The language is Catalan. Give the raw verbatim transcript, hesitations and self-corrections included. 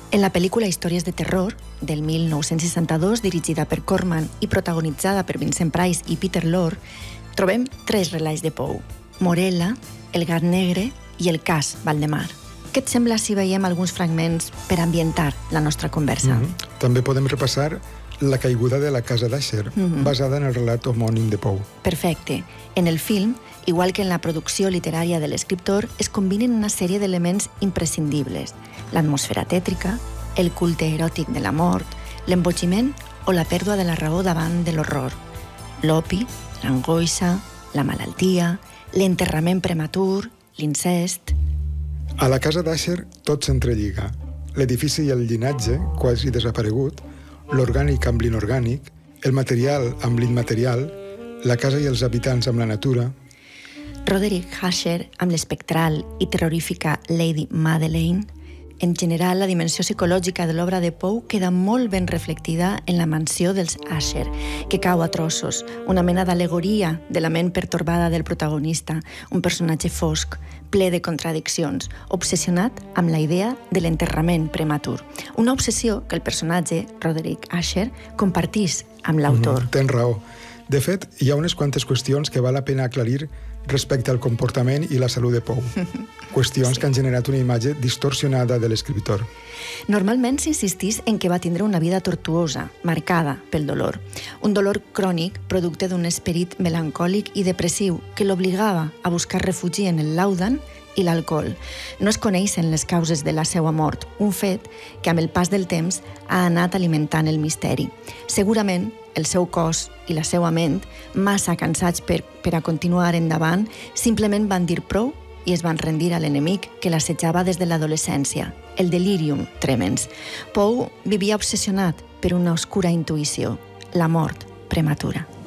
En la pel·lícula Històries de terror, del mil nou-cents seixanta-dos, dirigida per Corman i protagonitzada per Vincent Price i Peter Lorre, trobem tres relats de Poe: Morella, El gat negre i El cas Valdemar. Què et sembla si veiem alguns fragments per ambientar la nostra conversa? Mm-hmm. També podem repassar La caiguda de la casa d'Asher, mm-hmm. basada en el relat homònim de Poe. Perfecte. En el film, igual que en la producció literària de l'escriptor, es combinen una sèrie d'elements imprescindibles: l'atmosfera tètrica, el culte eròtic de la mort, l'embogiment o la pèrdua de la raó davant de l'horror, l'opi, l'angoixa, la malaltia, l'enterrament prematur, l'incest... A la casa d'Asher tot s'entrelliga. L'edifici i el llinatge, quasi desaparegut, l'orgànic amb l'inorgànic, el material amb l'immaterial, la casa i els habitants amb la natura... Roderick Asher, amb l'espectral i terrorífica Lady Madeleine. En general, la dimensió psicològica de l'obra de Poe queda molt ben reflectida en la mansió dels Asher, que cau a trossos, una mena d'al·legoria de la ment pertorbada del protagonista, un personatge fosc, ple de contradiccions, obsessionat amb la idea de l'enterrament prematur. Una obsessió que el personatge, Roderick Asher, compartís amb l'autor. Mm, tens raó. De fet, hi ha unes quantes qüestions que val la pena aclarir respecte al comportament i la salut de Poe. Qüestions sí. que han generat una imatge distorsionada de l'escriptor. Normalment s'insistís en que va tindre una vida tortuosa, marcada pel dolor. Un dolor crònic, producte d'un esperit melancòlic i depressiu que l'obligava a buscar refugi en el làudan i l'alcohol. No es coneixen les causes de la seva mort, un fet que amb el pas del temps ha anat alimentant el misteri. Segurament, el seu cos i la seva ment, massa cansats per, per a continuar endavant, simplement van dir prou i es van rendir a l'enemic que l'assetjava des de l'adolescència, el delirium tremens. Poe vivia obsessionat per una oscura intuïció, la mort prematura.